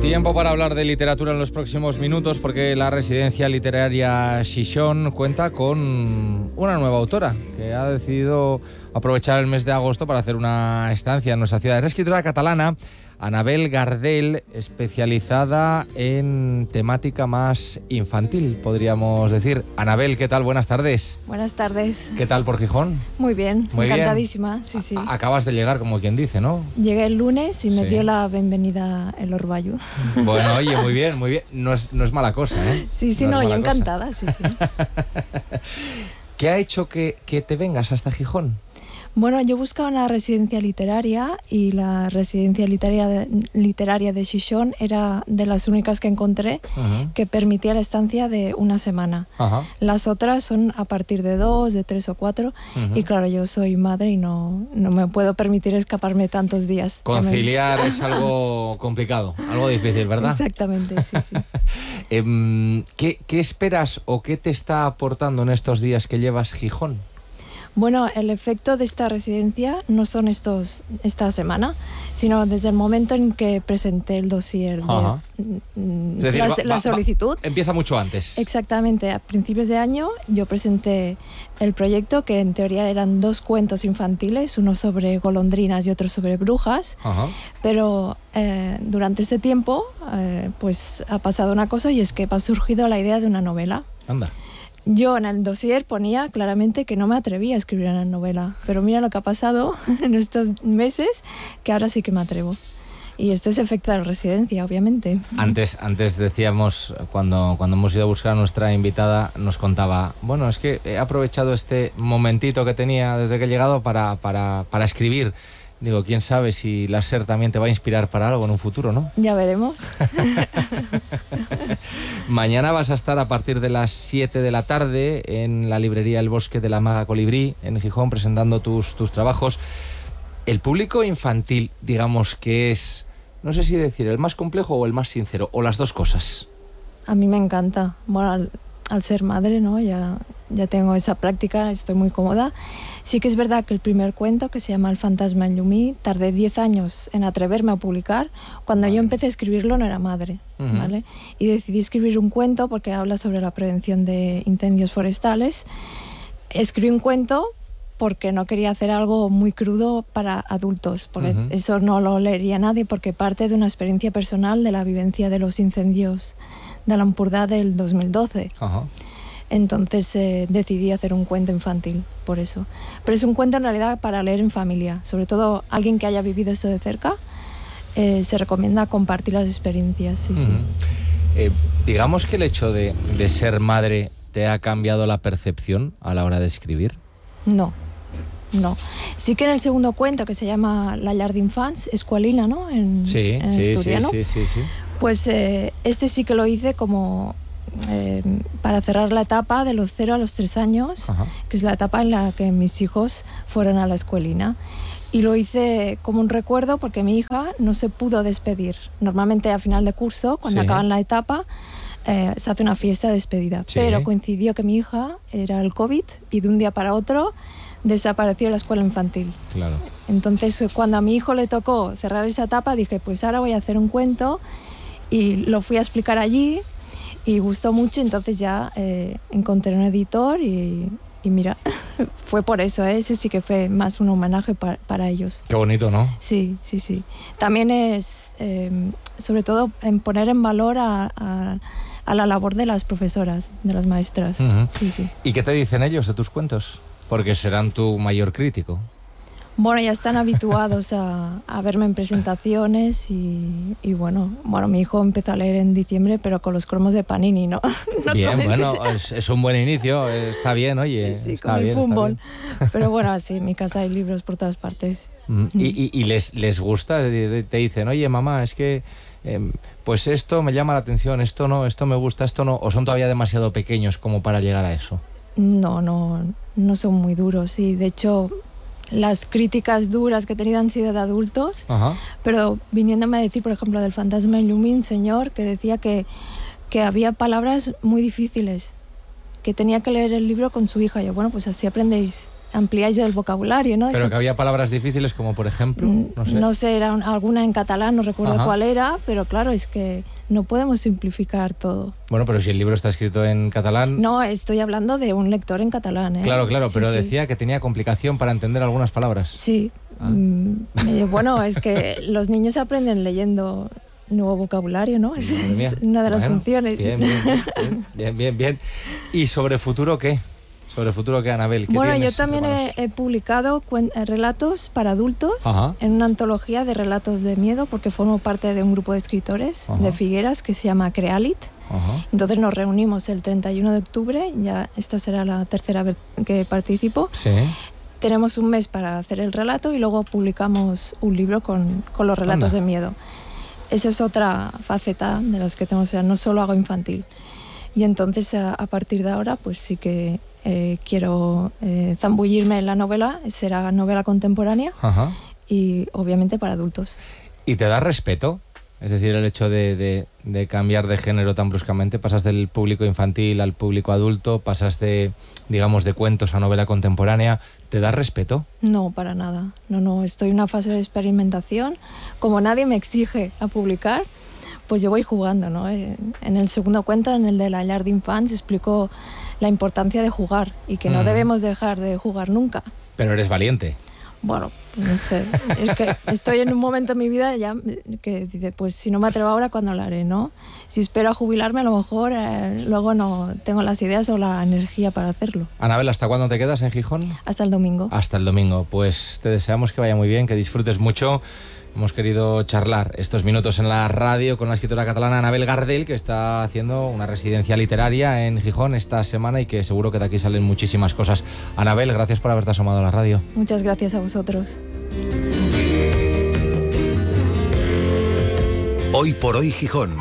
Tiempo para hablar de literatura en los próximos minutos, porque la residencia literaria Xixón cuenta con una nueva autora que ha decidido aprovechar el mes de agosto para hacer una estancia en nuestra ciudad. Es la escritora catalana Anabel Gardel, especializada en temática más infantil, podríamos decir. Anabel, ¿qué tal? Buenas tardes. Buenas tardes. ¿Qué tal por Gijón? Muy bien, Muy encantadísima, bien. sí. Acabas de llegar, como quien dice, ¿no? Llegué el lunes y me Sí. dio la bienvenida el Orbayu. Bueno, oye, muy bien, muy bien. No es mala cosa, ¿eh? Sí, No no, es yo mala cosa. encantada, sí. ¿Qué ha hecho que te vengas hasta Gijón? Bueno, yo buscaba una residencia literaria y la residencia literaria de Xixón era de las únicas que encontré que permitía la estancia de una semana. Ajá. Las otras son a partir de 2, de 3 o 4 y claro, yo soy madre y no me puedo permitir escaparme tantos días. Conciliar es algo complicado, algo difícil, ¿verdad? Exactamente, sí. ¿Qué esperas o qué te está aportando en estos días que llevas Gijón? Bueno, el efecto de esta residencia no son esta semana, sino desde el momento en que presenté el dossier Es decir, la solicitud. Empieza mucho antes. Exactamente, a principios de año yo presenté el proyecto, que en teoría eran 2 cuentos infantiles, uno sobre golondrinas y otro sobre brujas, pero durante este tiempo pues ha pasado una cosa, y es que me ha surgido la idea de una novela. Anda. Yo en el dossier ponía claramente que no me atrevía a escribir una novela, pero mira lo que ha pasado en estos meses, que ahora sí que me atrevo. Y esto es efecto de la residencia, obviamente. Antes decíamos, cuando hemos ido a buscar a nuestra invitada, nos contaba, bueno, es que he aprovechado este momentito que tenía desde que he llegado para escribir. Digo, quién sabe si la SER también te va a inspirar para algo en un futuro, ¿no? Ya veremos. Mañana vas a estar a partir de las 7 de la tarde en la librería El Bosque de la Maga Colibrí, en Gijón, presentando tus trabajos. El público infantil, digamos que es, no sé si decir, el más complejo o el más sincero, o las dos cosas. A mí me encanta. Bueno, al ser madre, ¿no? Ya tengo esa práctica, estoy muy cómoda. Sí que es verdad que el primer cuento, que se llama El fantasma en Llumí, tardé 10 años en atreverme a publicar. Cuando yo empecé a escribirlo no era madre, ¿vale? Y decidí escribir un cuento porque habla sobre la prevención de incendios forestales. Escribí un cuento porque no quería hacer algo muy crudo para adultos, porque eso no lo leería nadie, porque parte de una experiencia personal de la vivencia de los incendios de la Empordà del 2012. Entonces decidí hacer un cuento infantil, por eso. Pero es un cuento en realidad para leer en familia, sobre todo alguien que haya vivido esto de cerca. Se recomienda compartir las experiencias, sí. Digamos que el hecho de ser madre te ha cambiado la percepción a la hora de escribir. No. Sí que en el segundo cuento, que se llama La llar d'infants, Escuelina, ¿no? En asturiano. Sí. Pues este sí que lo hice como para cerrar la etapa de los 0 a los 3 años, que es la etapa en la que mis hijos fueron a la escuelina. Y lo hice como un recuerdo porque mi hija no se pudo despedir. Normalmente a final de curso, cuando acaban la etapa, se hace una fiesta de despedida. Pero coincidió que mi hija era el COVID y de un día para otro desapareció la escuela infantil. Claro. Entonces, cuando a mi hijo le tocó cerrar esa etapa, dije, pues ahora voy a hacer un cuento, y lo fui a explicar allí y gustó mucho. Entonces ya encontré un editor y mira, fue por eso, ese sí que fue más un homenaje para ellos. Qué bonito, ¿no? Sí. También es, sobre todo, en poner en valor a la labor de las profesoras, de las maestras. Sí. ¿Y qué te dicen ellos de tus cuentos? Porque serán tu mayor crítico. Bueno, ya están habituados a verme en presentaciones y bueno, mi hijo empezó a leer en diciembre, pero con los cromos de Panini, ¿no? Bien, bueno, es un buen inicio, está bien, oye. Sí, está con bien, el fútbol. Pero bueno, sí, en mi casa hay libros por todas partes. ¿Y les gusta? Te dicen, oye, mamá, es que pues esto me llama la atención, esto no, esto me gusta, esto no, o son todavía demasiado pequeños como para llegar a eso. No son muy duros, y de hecho las críticas duras que he tenido han sido de adultos, pero viniéndome a decir, por ejemplo, del fantasma en Llumí, un señor que decía que había palabras muy difíciles, que tenía que leer el libro con su hija. Y yo, bueno, pues así aprendéis ampliáis el vocabulario, ¿no? Pero Eso, que había palabras difíciles como por ejemplo, no sé, era alguna en catalán, no recuerdo Ajá. cuál era, pero claro, es que no podemos simplificar todo. Bueno, pero si el libro está escrito en catalán... No, estoy hablando de un lector en catalán, ¿eh? Claro, Sí, pero sí. decía que tenía complicación para entender algunas palabras. Sí. Bueno, es que los niños aprenden leyendo nuevo vocabulario, ¿no? Es una de las funciones. Bien. ¿Y sobre futuro qué? ¿Sobre futuro qué, Anabel? Bueno, yo también he publicado relatos para adultos. Ajá. En una antología de relatos de miedo, porque formo parte de un grupo de escritores Ajá. de Figueras que se llama Crealit. Ajá. Entonces nos reunimos el 31 de octubre, ya esta será la tercera vez que participo. Sí. Tenemos un mes para hacer el relato y luego publicamos un libro con los relatos de miedo. Esa es otra faceta de las que tengo, o sea, no solo hago infantil. Y entonces a partir de ahora pues sí que quiero zambullirme en la novela, será novela contemporánea. Ajá. Y obviamente para adultos. ¿Y te da respeto? Es decir, el hecho de cambiar de género tan bruscamente, pasas del público infantil al público adulto, pasas de, digamos, de cuentos a novela contemporánea, ¿te da respeto? No, para nada. No, estoy en una fase de experimentación. Como nadie me exige a publicar, pues yo voy jugando, ¿no? En el segundo cuento, en el de la llar d'infants, explico la importancia de jugar y que no debemos dejar de jugar nunca. Pero eres valiente. Bueno, no sé, es que estoy en un momento en mi vida ya que dice, pues si no me atrevo ahora, ¿cuándo lo haré, no? Si espero a jubilarme, a lo mejor luego no tengo las ideas o la energía para hacerlo. Anabel, ¿hasta cuándo te quedas en Gijón? Hasta el domingo. Hasta el domingo. Pues te deseamos que vaya muy bien, que disfrutes mucho. Hemos querido charlar estos minutos en la radio con la escritora catalana Anabel Gardel, que está haciendo una residencia literaria en Gijón esta semana y que seguro que de aquí salen muchísimas cosas. Anabel, gracias por haberte asomado a la radio. Muchas gracias a vosotros. Hoy por hoy Gijón.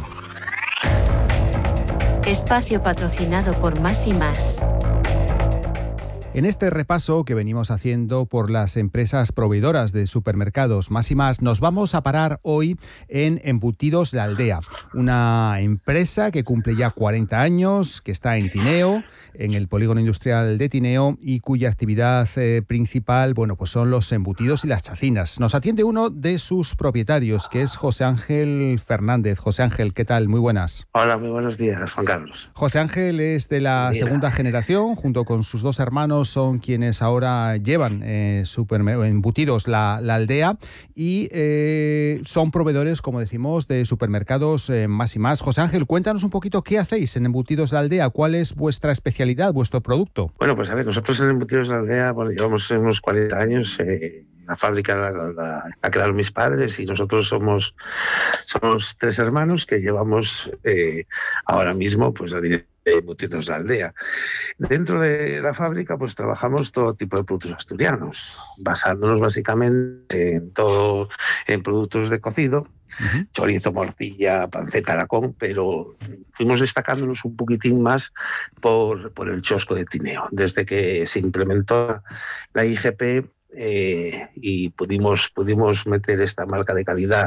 Espacio patrocinado por Más y Más. En este repaso que venimos haciendo por las empresas proveedoras de supermercados Más y Más, nos vamos a parar hoy en Embutidos La Aldea, una empresa que cumple ya 40 años, que está en Tineo, en el polígono industrial de Tineo, y cuya actividad principal, bueno, pues son los embutidos y las chacinas. Nos atiende uno de sus propietarios, que es José Ángel Fernández. José Ángel, ¿qué tal? Muy buenas. Hola, muy buenos días, Juan Carlos. José Ángel es de la segunda generación, junto con sus dos hermanos, son quienes ahora llevan Embutidos la Aldea y son proveedores, como decimos, de supermercados Más y Más. José Ángel, cuéntanos un poquito qué hacéis en Embutidos la Aldea, cuál es vuestra especialidad, vuestro producto. Bueno, pues a ver, nosotros en Embutidos la Aldea, bueno, llevamos unos 40 años. La fábrica la crearon mis padres y nosotros somos 3 hermanos que llevamos ahora mismo pues la dirección de Embutidos la Aldea. Dentro de la fábrica pues trabajamos todo tipo de productos asturianos, basándonos básicamente en productos de cocido, chorizo, morcilla, panceta, aracón, pero fuimos destacándonos un poquitín más por el chosco de Tineo. Desde que se implementó la IGP y pudimos meter esta marca de calidad